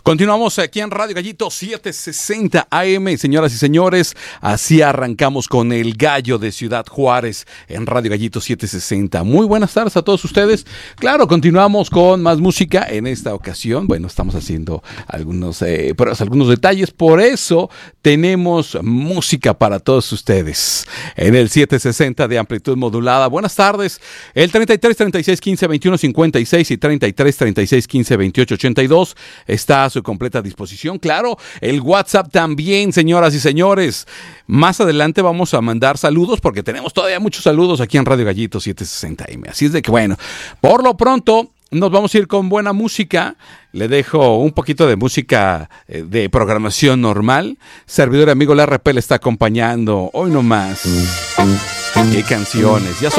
Continuamos aquí en Radio Gallito 760 AM, señoras y señores. Así arrancamos con El Gallo de Ciudad Juárez en Radio Gallito 760. Muy buenas tardes a todos ustedes. Claro, continuamos con más música. En esta ocasión, bueno, estamos haciendo algunos detalles. Por eso tenemos música para todos ustedes en el 760 de amplitud modulada. Buenas tardes. El 33 36 15 21 56 y 33 36 15 28 82 está a su completa disposición. Claro, el WhatsApp también, señoras y señores. Más adelante vamos a mandar saludos porque tenemos todavía muchos saludos aquí en Radio Gallito 760M. Así es de que bueno, por lo pronto nos vamos a ir con buena música. Le dejo un poquito de música de programación normal. Servidor y amigo, la RP le está acompañando hoy nomás. ¡Qué canciones! Ya son